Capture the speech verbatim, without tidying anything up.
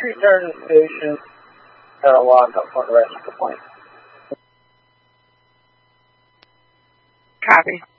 return to the station and I'll log up for the rest of the point. Copy.